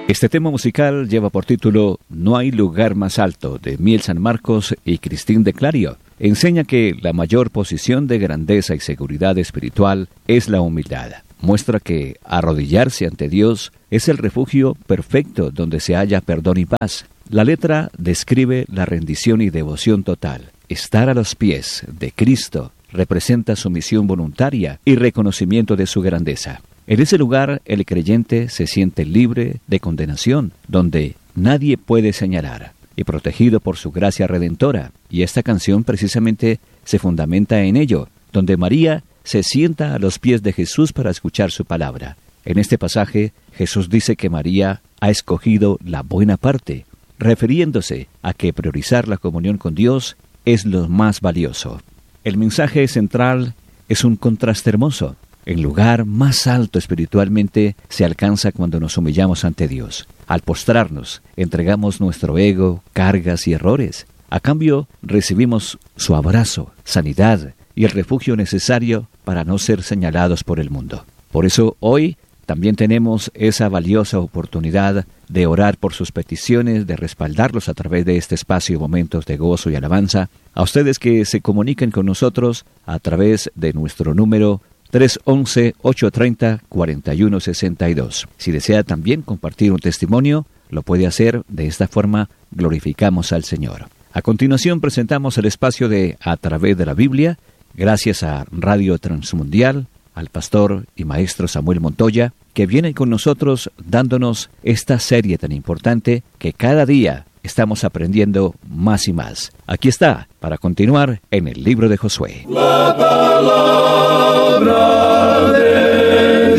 Este tema musical lleva por título No hay lugar más alto, de Miel San Marcos y Cristín de Clario. Enseña que la mayor posición de grandeza y seguridad espiritual es la humildad. Muestra que arrodillarse ante Dios es el refugio perfecto donde se halla perdón y paz. La letra describe la rendición y devoción total. Estar a los pies de Cristo representa sumisión voluntaria y reconocimiento de su grandeza. En ese lugar, el creyente se siente libre de condenación, donde nadie puede señalar, y protegido por su gracia redentora. Y esta canción precisamente se fundamenta en ello, donde María se sienta a los pies de Jesús para escuchar su palabra. En este pasaje, Jesús dice que María ha escogido la buena parte, refiriéndose a que priorizar la comunión con Dios es lo más valioso. El mensaje central es un contraste hermoso. El lugar más alto espiritualmente se alcanza cuando nos humillamos ante Dios. Al postrarnos, entregamos nuestro ego, cargas y errores. A cambio, recibimos su abrazo, sanidad y el refugio necesario para no ser señalados por el mundo. Por eso, hoy también tenemos esa valiosa oportunidad de orar por sus peticiones, de respaldarlos a través de este espacio y momentos de gozo y alabanza. A ustedes que se comuniquen con nosotros a través de nuestro número 311-830-4162. Si desea también compartir un testimonio, lo puede hacer. De esta forma glorificamos al Señor. A continuación presentamos el espacio de A Través de la Biblia, gracias a Radio Transmundial, al pastor y maestro Samuel Montoya, que viene con nosotros dándonos esta serie tan importante que cada día estamos aprendiendo más y más. Aquí está, para continuar en el libro de Josué. La palabra de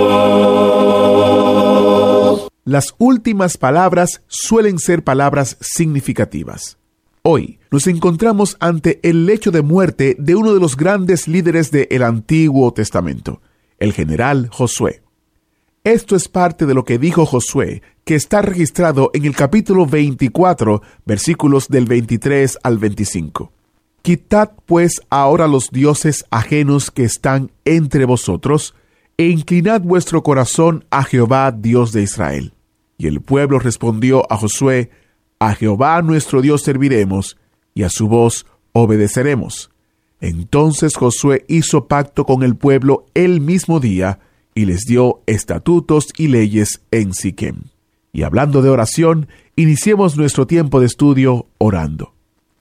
Dios. Las últimas palabras suelen ser palabras significativas. Hoy nos encontramos ante el lecho de muerte de uno de los grandes líderes del Antiguo Testamento, el general Josué. Esto es parte de lo que dijo Josué, que está registrado en el capítulo 24, versículos del 23 al 25. Quitad pues ahora los dioses ajenos que están entre vosotros, e inclinad vuestro corazón a Jehová, Dios de Israel. Y el pueblo respondió a Josué: a Jehová nuestro Dios serviremos, y a su voz obedeceremos. Entonces Josué hizo pacto con el pueblo el mismo día, y les dio estatutos y leyes en Siquem. Y hablando de oración, iniciemos nuestro tiempo de estudio orando.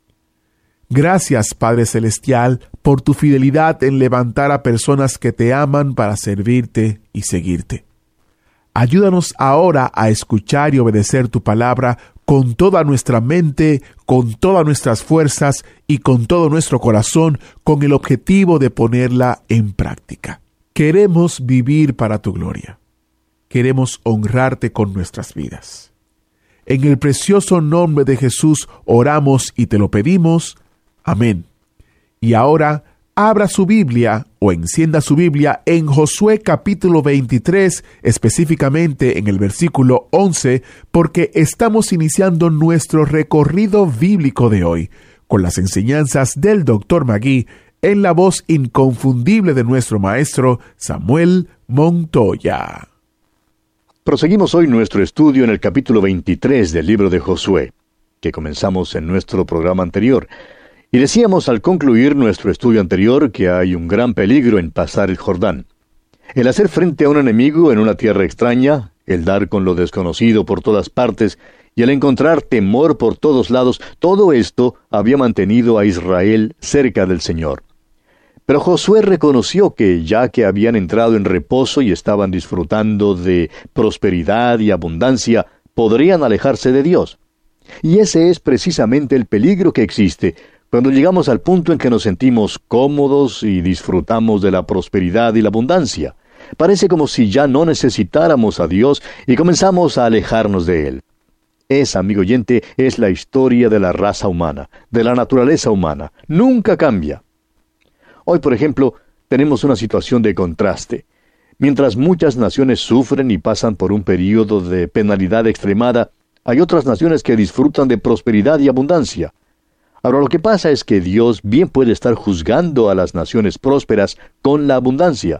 Gracias, Padre Celestial, por tu fidelidad en levantar a personas que te aman para servirte y seguirte. Ayúdanos ahora a escuchar y obedecer tu palabra con toda nuestra mente, con todas nuestras fuerzas y con todo nuestro corazón, con el objetivo de ponerla en práctica. Queremos vivir para tu gloria. Queremos honrarte con nuestras vidas. En el precioso nombre de Jesús oramos y te lo pedimos. Amén. Y ahora, abra su Biblia o encienda su Biblia en Josué capítulo 23, específicamente en el versículo 11, porque estamos iniciando nuestro recorrido bíblico de hoy, con las enseñanzas del Dr. Magui, en la voz inconfundible de nuestro maestro Samuel Montoya. Proseguimos hoy nuestro estudio en el capítulo 23 del libro de Josué, que comenzamos en nuestro programa anterior. Y decíamos al concluir nuestro estudio anterior que hay un gran peligro en pasar el Jordán. El hacer frente a un enemigo en una tierra extraña, el dar con lo desconocido por todas partes y el encontrar temor por todos lados, todo esto había mantenido a Israel cerca del Señor. Pero Josué reconoció que ya que habían entrado en reposo y estaban disfrutando de prosperidad y abundancia, podrían alejarse de Dios. Y ese es precisamente el peligro que existe cuando llegamos al punto en que nos sentimos cómodos y disfrutamos de la prosperidad y la abundancia. Parece como si ya no necesitáramos a Dios y comenzamos a alejarnos de Él. Esa, amigo oyente, es la historia de la raza humana, de la naturaleza humana. Nunca cambia. Hoy, por ejemplo, tenemos una situación de contraste. Mientras muchas naciones sufren y pasan por un período de penalidad extremada, hay otras naciones que disfrutan de prosperidad y abundancia. Ahora, lo que pasa es que Dios bien puede estar juzgando a las naciones prósperas con la abundancia,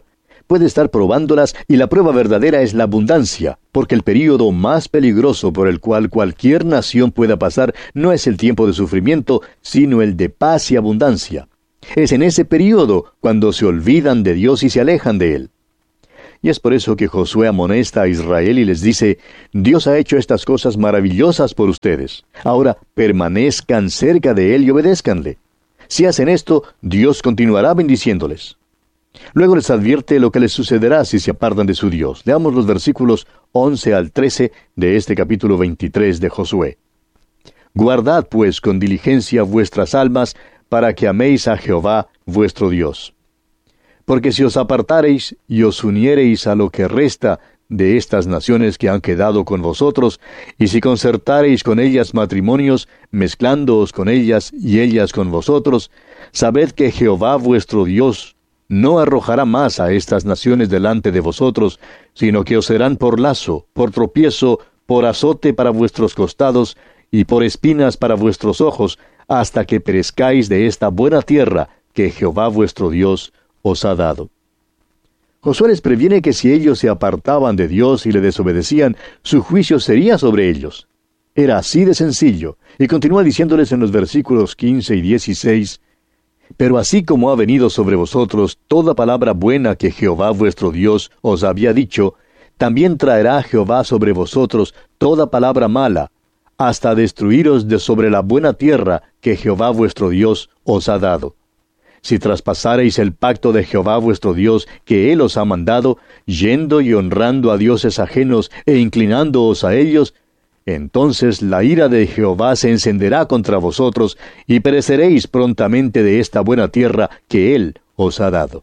puede estar probándolas y la prueba verdadera es la abundancia, porque el período más peligroso por el cual cualquier nación pueda pasar no es el tiempo de sufrimiento, sino el de paz y abundancia. Es en ese período cuando se olvidan de Dios y se alejan de Él. Y es por eso que Josué amonesta a Israel y les dice: Dios ha hecho estas cosas maravillosas por ustedes. Ahora permanezcan cerca de Él y obedézcanle. Si hacen esto, Dios continuará bendiciéndoles. Luego les advierte lo que les sucederá si se apartan de su Dios. Leamos los versículos 11 al 13 de este capítulo 23 de Josué. Guardad pues con diligencia vuestras almas, para que améis a Jehová vuestro Dios. Porque si os apartareis y os uniereis a lo que resta de estas naciones que han quedado con vosotros, y si concertareis con ellas matrimonios, mezclándoos con ellas y ellas con vosotros, sabed que Jehová vuestro Dios no arrojará más a estas naciones delante de vosotros, sino que os serán por lazo, por tropiezo, por azote para vuestros costados, y por espinas para vuestros ojos, hasta que perezcáis de esta buena tierra que Jehová vuestro Dios os ha dado. Josué les previene que si ellos se apartaban de Dios y le desobedecían, su juicio sería sobre ellos. Era así de sencillo, y continúa diciéndoles en los versículos 15 y 16, Pero así como ha venido sobre vosotros toda palabra buena que Jehová vuestro Dios os había dicho, también traerá Jehová sobre vosotros toda palabra mala, hasta destruiros de sobre la buena tierra que Jehová vuestro Dios os ha dado. Si traspasareis el pacto de Jehová vuestro Dios que Él os ha mandado, yendo y honrando a dioses ajenos e inclinándoos a ellos, entonces la ira de Jehová se encenderá contra vosotros, y pereceréis prontamente de esta buena tierra que Él os ha dado.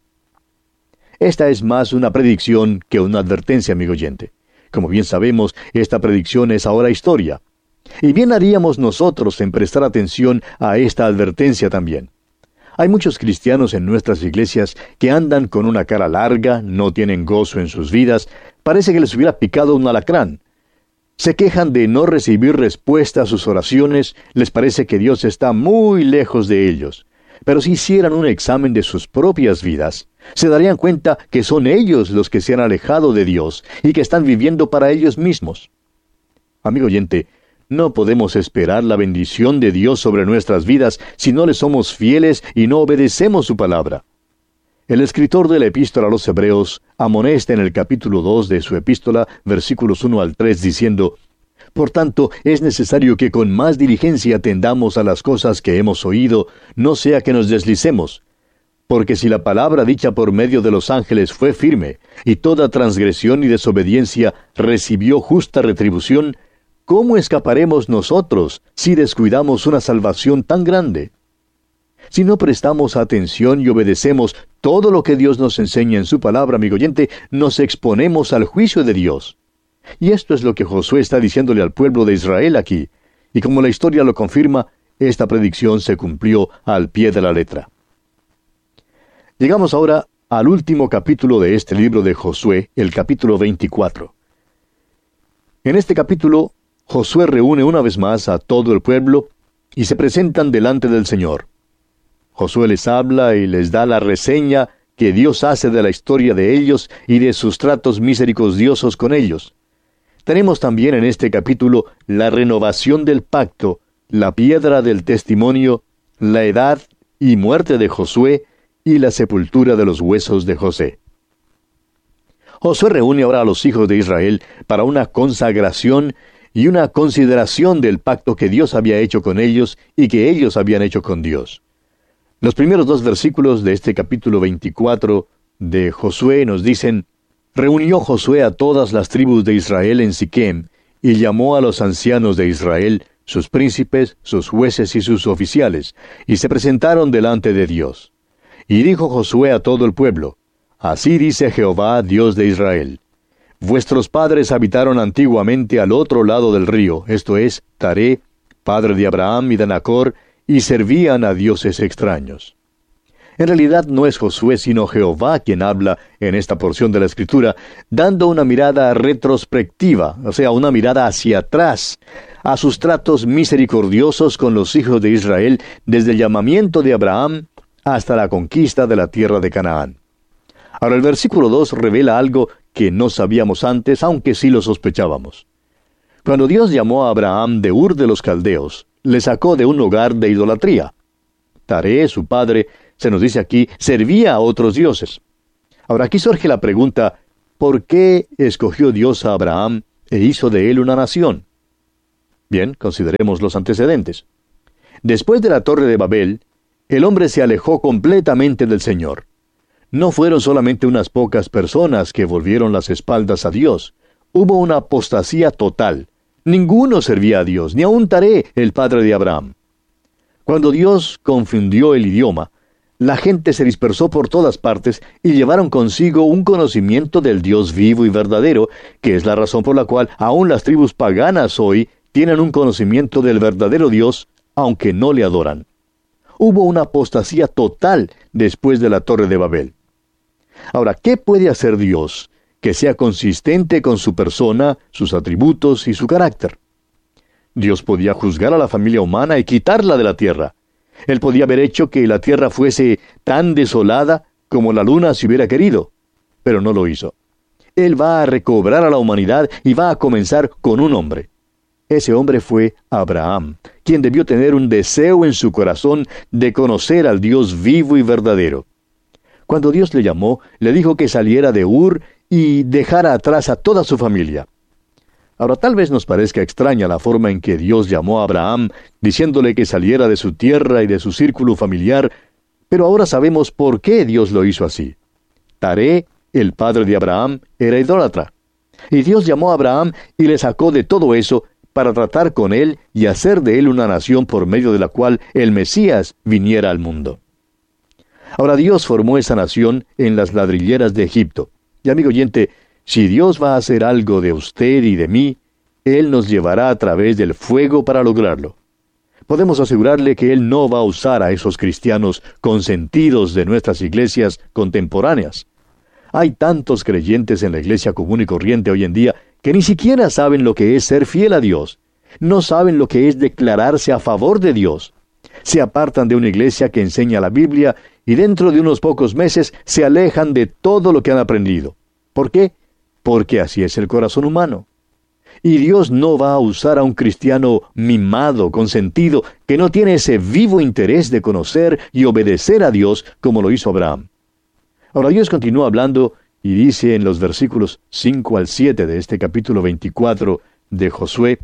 Esta es más una predicción que una advertencia, amigo oyente. Como bien sabemos, esta predicción es ahora historia. Y bien haríamos nosotros en prestar atención a esta advertencia también. Hay muchos cristianos en nuestras iglesias que andan con una cara larga, no tienen gozo en sus vidas, parece que les hubiera picado un alacrán. Se quejan de no recibir respuesta a sus oraciones, les parece que Dios está muy lejos de ellos. Pero si hicieran un examen de sus propias vidas, se darían cuenta que son ellos los que se han alejado de Dios y que están viviendo para ellos mismos. Amigo oyente, no podemos esperar la bendición de Dios sobre nuestras vidas si no le somos fieles y no obedecemos su palabra. El escritor de la epístola a los Hebreos amonesta en el capítulo 2 de su epístola, versículos 1 al 3, diciendo: Por tanto, es necesario que con más diligencia atendamos a las cosas que hemos oído, no sea que nos deslicemos. Porque si la palabra dicha por medio de los ángeles fue firme, y toda transgresión y desobediencia recibió justa retribución, ¿cómo escaparemos nosotros si descuidamos una salvación tan grande? Si no prestamos atención y obedecemos todo lo que Dios nos enseña en su palabra, amigo oyente, nos exponemos al juicio de Dios. Y esto es lo que Josué está diciéndole al pueblo de Israel aquí. Y como la historia lo confirma, esta predicción se cumplió al pie de la letra. Llegamos ahora al último capítulo de este libro de Josué, el capítulo 24. En este capítulo, Josué reúne una vez más a todo el pueblo y se presentan delante del Señor. Josué les habla y les da la reseña que Dios hace de la historia de ellos y de sus tratos misericordiosos con ellos. Tenemos también en este capítulo la renovación del pacto, la piedra del testimonio, la edad y muerte de Josué y la sepultura de los huesos de José. Josué reúne ahora a los hijos de Israel para una consagración y una consideración del pacto que Dios había hecho con ellos y que ellos habían hecho con Dios. Los primeros 2 versículos de este capítulo 24 de Josué nos dicen: Reunió Josué a todas las tribus de Israel en Siquem, y llamó a los ancianos de Israel, sus príncipes, sus jueces y sus oficiales, y se presentaron delante de Dios. Y dijo Josué a todo el pueblo: Así dice Jehová, Dios de Israel: Vuestros padres habitaron antiguamente al otro lado del río, esto es, Taré, padre de Abraham y de Nacor, y servían a dioses extraños. En realidad no es Josué sino Jehová quien habla en esta porción de la Escritura, dando una mirada retrospectiva, o sea, una mirada hacia atrás, a sus tratos misericordiosos con los hijos de Israel desde el llamamiento de Abraham hasta la conquista de la tierra de Canaán. Ahora el versículo 2 revela algo que no sabíamos antes, aunque sí lo sospechábamos. Cuando Dios llamó a Abraham de Ur de los Caldeos, le sacó de un hogar de idolatría. Taré, su padre, se nos dice aquí, servía a otros dioses. Ahora aquí surge la pregunta, ¿por qué escogió Dios a Abraham e hizo de él una nación? Bien, consideremos los antecedentes. Después de la Torre de Babel, el hombre se alejó completamente del Señor. No fueron solamente unas pocas personas que volvieron las espaldas a Dios. Hubo una apostasía total. Ninguno servía a Dios, ni aun Taré, el padre de Abraham. Cuando Dios confundió el idioma, la gente se dispersó por todas partes y llevaron consigo un conocimiento del Dios vivo y verdadero, que es la razón por la cual aún las tribus paganas hoy tienen un conocimiento del verdadero Dios, aunque no le adoran. Hubo una apostasía total después de la Torre de Babel. Ahora, ¿qué puede hacer Dios que sea consistente con su persona, sus atributos y su carácter? Dios podía juzgar a la familia humana y quitarla de la tierra. Él podía haber hecho que la tierra fuese tan desolada como la luna si hubiera querido, pero no lo hizo. Él va a recobrar a la humanidad y va a comenzar con un hombre. Ese hombre fue Abraham, quien debió tener un deseo en su corazón de conocer al Dios vivo y verdadero. Cuando Dios le llamó, le dijo que saliera de Ur y dejara atrás a toda su familia. Ahora tal vez nos parezca extraña la forma en que Dios llamó a Abraham, diciéndole que saliera de su tierra y de su círculo familiar, pero ahora sabemos por qué Dios lo hizo así. Taré, el padre de Abraham, era idólatra. Y Dios llamó a Abraham y le sacó de todo eso para tratar con él y hacer de él una nación por medio de la cual el Mesías viniera al mundo. Ahora Dios formó esa nación en las ladrilleras de Egipto. Y amigo oyente, si Dios va a hacer algo de usted y de mí, Él nos llevará a través del fuego para lograrlo. Podemos asegurarle que Él no va a usar a esos cristianos consentidos de nuestras iglesias contemporáneas. Hay tantos creyentes en la iglesia común y corriente hoy en día que ni siquiera saben lo que es ser fiel a Dios. No saben lo que es declararse a favor de Dios. Se apartan de una iglesia que enseña la Biblia y dentro de unos pocos meses se alejan de todo lo que han aprendido. ¿Por qué? Porque así es el corazón humano. Y Dios no va a usar a un cristiano mimado, consentido, que no tiene ese vivo interés de conocer y obedecer a Dios como lo hizo Abraham. Ahora Dios continúa hablando y dice en los versículos 5 al 7 de este capítulo 24 de Josué: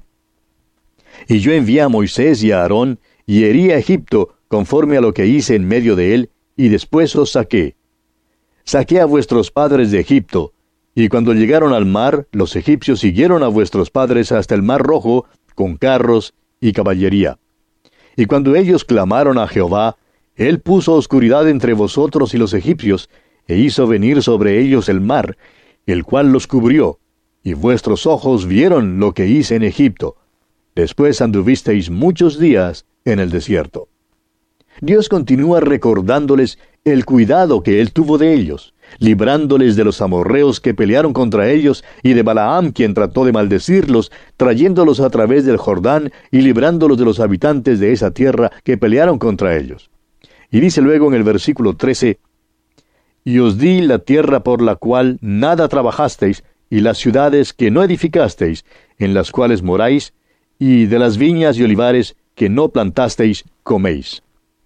Y yo envié a Moisés y a Aarón, y herí a Egipto, conforme a lo que hice en medio de él, y después os saqué. Saqué a vuestros padres de Egipto, y cuando llegaron al mar, los egipcios siguieron a vuestros padres hasta el mar Rojo, con carros y caballería. Y cuando ellos clamaron a Jehová, él puso oscuridad entre vosotros y los egipcios, e hizo venir sobre ellos el mar, el cual los cubrió, y vuestros ojos vieron lo que hice en Egipto. Después anduvisteis muchos días en el desierto. Dios continúa recordándoles el cuidado que Él tuvo de ellos, librándoles de los amorreos que pelearon contra ellos y de Balaam, quien trató de maldecirlos, trayéndolos a través del Jordán y librándolos de los habitantes de esa tierra que pelearon contra ellos. Y dice luego en el versículo 13: Y os di la tierra por la cual nada trabajasteis, y las ciudades que no edificasteis, en las cuales moráis, y de las viñas y olivares que no plantasteis, coméis.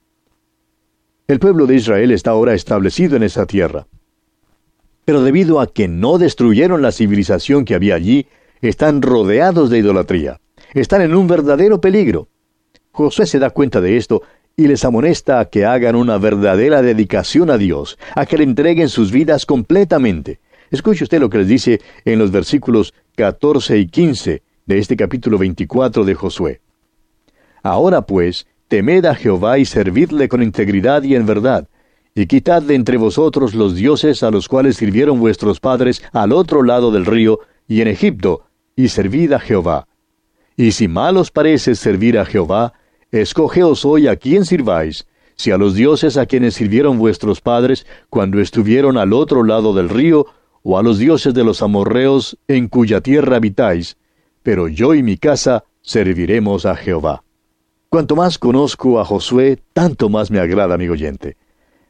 El pueblo de Israel está ahora establecido en esa tierra. Pero debido a que no destruyeron la civilización que había allí, están rodeados de idolatría. Están en un verdadero peligro. Josué se da cuenta de esto y les amonesta a que hagan una verdadera dedicación a Dios, a que le entreguen sus vidas completamente. Escuche usted lo que les dice en los versículos 14 y 15 de este capítulo 24 de Josué. Ahora pues, temed a Jehová y servidle con integridad y en verdad, y quitad de entre vosotros los dioses a los cuales sirvieron vuestros padres al otro lado del río y en Egipto, y servid a Jehová. Y si mal os parece servir a Jehová, escogeos hoy a quién sirváis, si a los dioses a quienes sirvieron vuestros padres cuando estuvieron al otro lado del río, o a los dioses de los amorreos en cuya tierra habitáis, pero yo y mi casa serviremos a Jehová. Cuanto más conozco a Josué, tanto más me agrada, amigo oyente.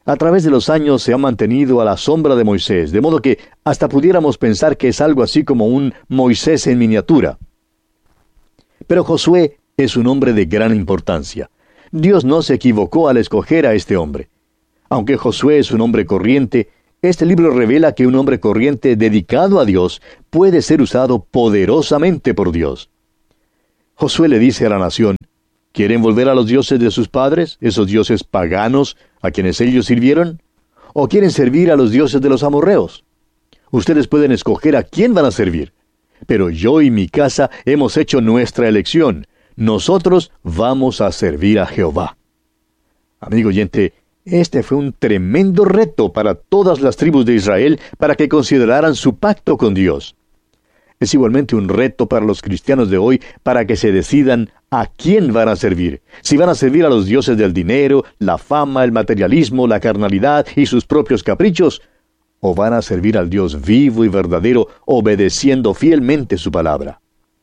A través de los años se ha mantenido a la sombra de Moisés, de modo que hasta pudiéramos pensar que es algo así como un Moisés en miniatura. Pero Josué es un hombre de gran importancia. Dios no se equivocó al escoger a este hombre. Aunque Josué es un hombre corriente, este libro revela que un hombre corriente dedicado a Dios puede ser usado poderosamente por Dios. Josué le dice a la nación: ¿quieren volver a los dioses de sus padres, esos dioses paganos a quienes ellos sirvieron? ¿O quieren servir a los dioses de los amorreos? Ustedes pueden escoger a quién van a servir. Pero yo y mi casa hemos hecho nuestra elección. Nosotros vamos a servir a Jehová. Amigo oyente, este fue un tremendo reto para todas las tribus de Israel para que consideraran su pacto con Dios. Es igualmente un reto para los cristianos de hoy para que se decidan a quién van a servir. Si van a servir a los dioses del dinero, la fama, el materialismo, la carnalidad y sus propios caprichos, o van a servir al Dios vivo y verdadero, obedeciendo fielmente su palabra.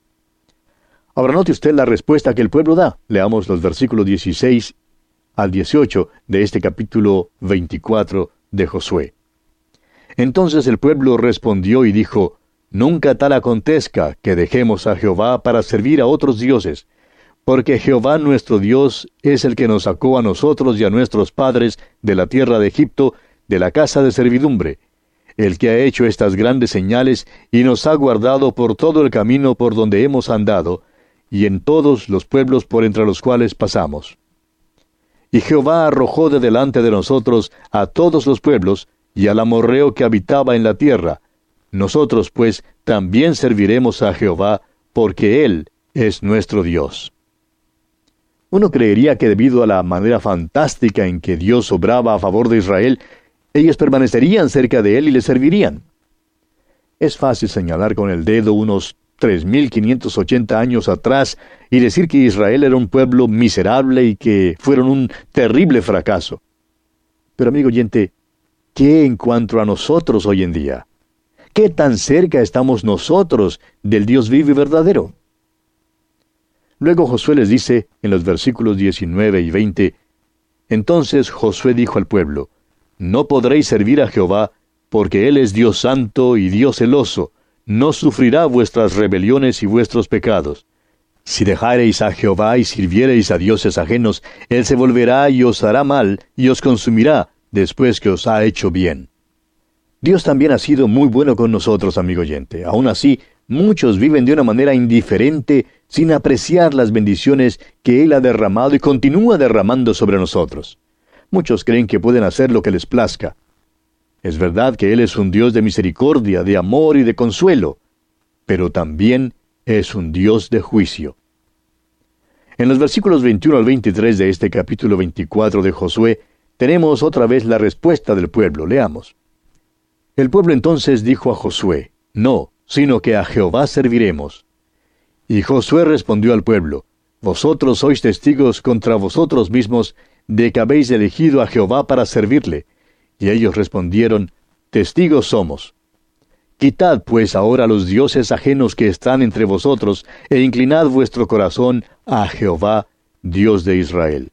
Ahora note usted la respuesta que el pueblo da. Leamos los versículos 16 al 18 de este capítulo 24 de Josué. Entonces el pueblo respondió y dijo: Nunca tal acontezca que dejemos a Jehová para servir a otros dioses, porque Jehová nuestro Dios es el que nos sacó a nosotros y a nuestros padres de la tierra de Egipto, de la casa de servidumbre, el que ha hecho estas grandes señales y nos ha guardado por todo el camino por donde hemos andado, y en todos los pueblos por entre los cuales pasamos. Y Jehová arrojó de delante de nosotros a todos los pueblos y al amorreo que habitaba en la tierra. Nosotros, pues, también serviremos a Jehová, porque Él es nuestro Dios. Uno creería que debido a la manera fantástica en que Dios obraba a favor de Israel, ellos permanecerían cerca de Él y le servirían. Es fácil señalar con el dedo unos 3,580 años atrás y decir que Israel era un pueblo miserable y que fueron un terrible fracaso. Pero amigo oyente, ¿qué en cuanto a nosotros hoy en día? ¿Qué tan cerca estamos nosotros del Dios vivo y verdadero? Luego Josué les dice en los versículos 19 y 20, Entonces Josué dijo al pueblo: No podréis servir a Jehová, porque Él es Dios santo y Dios celoso, no sufrirá vuestras rebeliones y vuestros pecados. Si dejareis a Jehová y sirviereis a dioses ajenos, Él se volverá y os hará mal, y os consumirá, después que os ha hecho bien. Dios también ha sido muy bueno con nosotros, amigo oyente. Aún así, muchos viven de una manera indiferente, sin apreciar las bendiciones que Él ha derramado y continúa derramando sobre nosotros. Muchos creen que pueden hacer lo que les plazca. Es verdad que Él es un Dios de misericordia, de amor y de consuelo, pero también es un Dios de juicio. En los versículos 21 al 23 de este capítulo 24 de Josué, tenemos otra vez la respuesta del pueblo. Leamos. El pueblo entonces dijo a Josué: No, sino que a Jehová serviremos. Y Josué respondió al pueblo: Vosotros sois testigos contra vosotros mismos de que habéis elegido a Jehová para servirle. Y ellos respondieron: Testigos somos. Quitad pues ahora los dioses ajenos que están entre vosotros, e inclinad vuestro corazón a Jehová, Dios de Israel.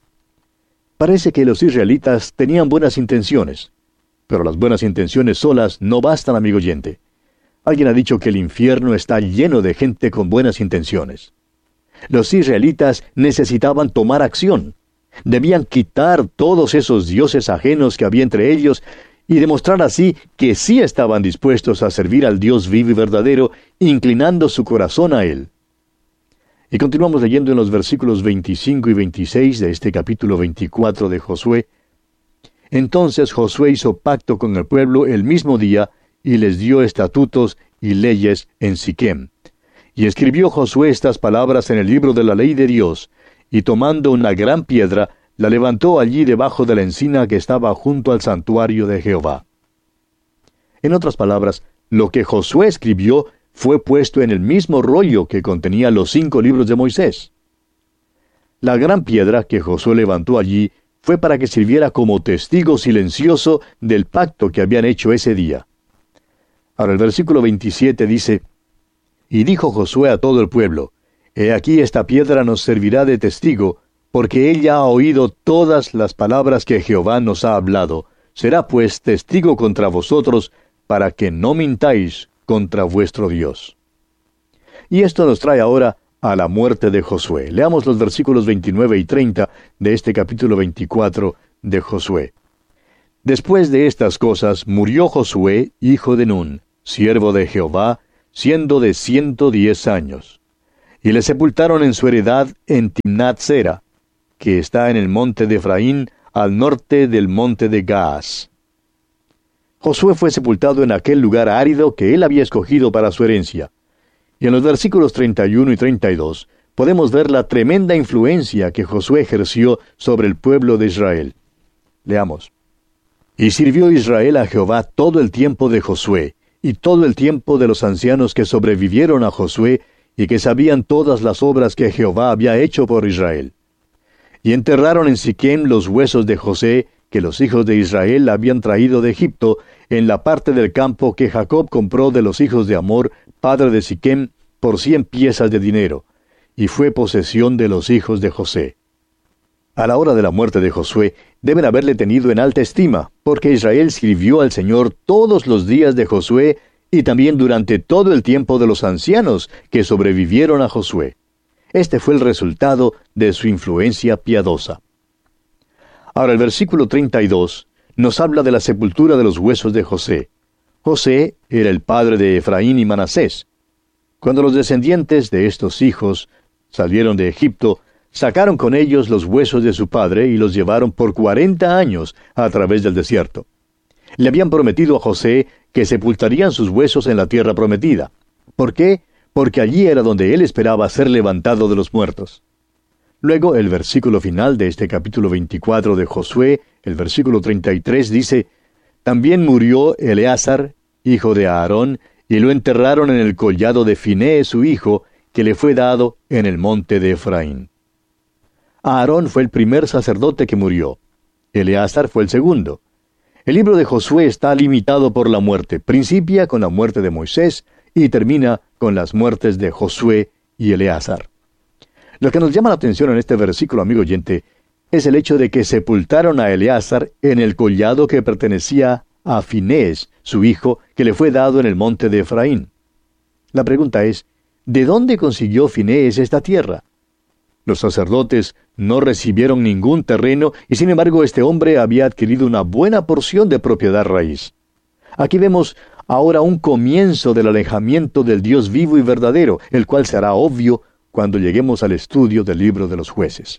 Parece que los israelitas tenían buenas intenciones, pero las buenas intenciones solas no bastan, amigo oyente. Alguien ha dicho que el infierno está lleno de gente con buenas intenciones. Los israelitas necesitaban tomar acción. Debían quitar todos esos dioses ajenos que había entre ellos y demostrar así que sí estaban dispuestos a servir al Dios vivo y verdadero, inclinando su corazón a Él. Y continuamos leyendo en los versículos 25 y 26 de este capítulo 24 de Josué. Entonces Josué hizo pacto con el pueblo el mismo día y les dio estatutos y leyes en Siquem. Y escribió Josué estas palabras en el libro de la ley de Dios, y tomando una gran piedra, la levantó allí debajo de la encina que estaba junto al santuario de Jehová. En otras palabras, lo que Josué escribió fue puesto en el mismo rollo que contenía los 5 libros de Moisés. La gran piedra que Josué levantó allí fue para que sirviera como testigo silencioso del pacto que habían hecho ese día. Ahora el versículo 27 dice: Y dijo Josué a todo el pueblo: He aquí esta piedra nos servirá de testigo, porque él ya ha oído todas las palabras que Jehová nos ha hablado. Será pues testigo contra vosotros, para que no mintáis contra vuestro Dios. Y esto nos trae ahora a la muerte de Josué. Leamos los versículos 29 y 30 de este capítulo 24 de Josué. Después de estas cosas murió Josué, hijo de Nun, siervo de Jehová, siendo de 110 años. Y le sepultaron en su heredad en Timnat-Sera, que está en el monte de Efraín, al norte del monte de Gaas. Josué fue sepultado en aquel lugar árido que él había escogido para su herencia. Y en los versículos 31 y 32 podemos ver la tremenda influencia que Josué ejerció sobre el pueblo de Israel. Leamos. Y sirvió Israel a Jehová todo el tiempo de Josué, y todo el tiempo de los ancianos que sobrevivieron a Josué, y que sabían todas las obras que Jehová había hecho por Israel. Y enterraron en Siquem los huesos de José, que los hijos de Israel habían traído de Egipto, en la parte del campo que Jacob compró de los hijos de Amor, padre de Siquem, por 100 piezas de dinero, y fue posesión de los hijos de José. A la hora de la muerte de Josué, deben haberle tenido en alta estima, porque Israel sirvió al Señor todos los días de Josué, y también durante todo el tiempo de los ancianos que sobrevivieron a Josué. Este fue el resultado de su influencia piadosa. Ahora el versículo 32 nos habla de la sepultura de los huesos de José. José era el padre de Efraín y Manasés. Cuando los descendientes de estos hijos salieron de Egipto, sacaron con ellos los huesos de su padre y los llevaron por 40 años a través del desierto. Le habían prometido a José que sepultarían sus huesos en la tierra prometida. ¿Por qué? Porque allí era donde él esperaba ser levantado de los muertos. Luego, el versículo final de este capítulo 24 de Josué, el versículo 33, dice: También murió Eleazar, hijo de Aarón, y lo enterraron en el collado de Finees su hijo, que le fue dado en el monte de Efraín. Aarón fue el primer sacerdote que murió. Eleazar fue el segundo. El libro de Josué está limitado por la muerte. Principia con la muerte de Moisés y termina con las muertes de Josué y Eleazar. Lo que nos llama la atención en este versículo, amigo oyente, es el hecho de que sepultaron a Eleazar en el collado que pertenecía a Finees, su hijo, que le fue dado en el monte de Efraín. La pregunta es, ¿de dónde consiguió Finees esta tierra? Los sacerdotes no recibieron ningún terreno y sin embargo este hombre había adquirido una buena porción de propiedad raíz. Aquí vemos ahora un comienzo del alejamiento del Dios vivo y verdadero, el cual será obvio cuando lleguemos al estudio del libro de los jueces.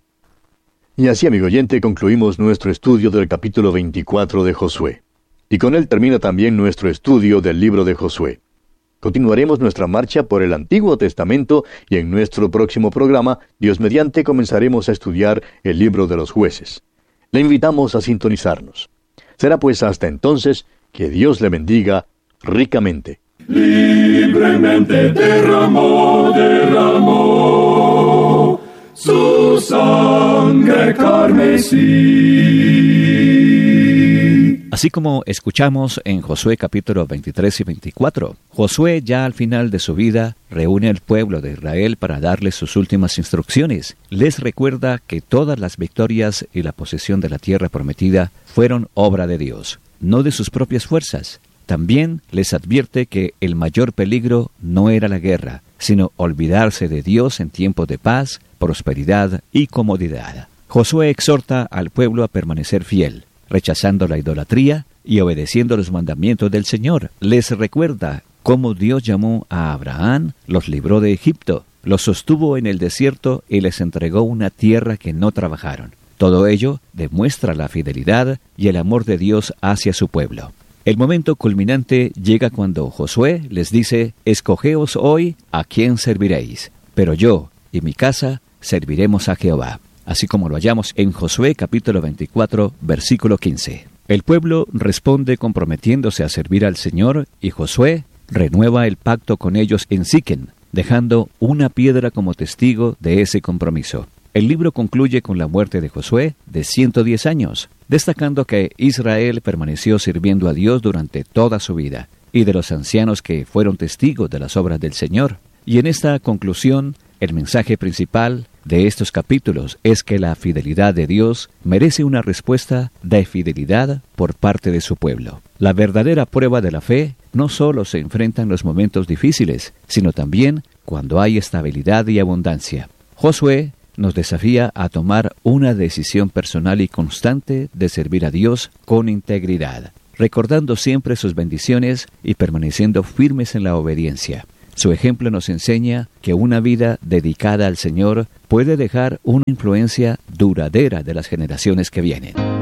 Y así, amigo oyente, concluimos nuestro estudio del capítulo 24 de Josué. Y con él termina también nuestro estudio del libro de Josué. Continuaremos nuestra marcha por el Antiguo Testamento y en nuestro próximo programa, Dios mediante, comenzaremos a estudiar el libro de los jueces. Le invitamos a sintonizarnos. Será pues hasta entonces que Dios le bendiga ricamente. Libremente derramó su sangre carmesí. Así como escuchamos en Josué capítulo 23 y 24, Josué ya al final de su vida reúne al pueblo de Israel para darles sus últimas instrucciones. Les recuerda que todas las victorias y la posesión de la tierra prometida fueron obra de Dios, no de sus propias fuerzas. También les advierte que el mayor peligro no era la guerra, sino olvidarse de Dios en tiempos de paz, prosperidad y comodidad. Josué exhorta al pueblo a permanecer fiel, rechazando la idolatría y obedeciendo los mandamientos del Señor. Les recuerda cómo Dios llamó a Abraham, los libró de Egipto, los sostuvo en el desierto y les entregó una tierra que no trabajaron. Todo ello demuestra la fidelidad y el amor de Dios hacia su pueblo. El momento culminante llega cuando Josué les dice: «Escogeos hoy a quién serviréis, pero yo y mi casa serviremos a Jehová», así como lo hallamos en Josué capítulo 24, versículo 15. El pueblo responde comprometiéndose a servir al Señor y Josué renueva el pacto con ellos en Siquem, dejando una piedra como testigo de ese compromiso. El libro concluye con la muerte de Josué de 110 años, destacando que Israel permaneció sirviendo a Dios durante toda su vida, y de los ancianos que fueron testigos de las obras del Señor. Y en esta conclusión, el mensaje principal de estos capítulos es que la fidelidad de Dios merece una respuesta de fidelidad por parte de su pueblo. La verdadera prueba de la fe no solo se enfrenta en los momentos difíciles, sino también cuando hay estabilidad y abundancia. Josué nos desafía a tomar una decisión personal y constante de servir a Dios con integridad, recordando siempre sus bendiciones y permaneciendo firmes en la obediencia. Su ejemplo nos enseña que una vida dedicada al Señor puede dejar una influencia duradera de las generaciones que vienen.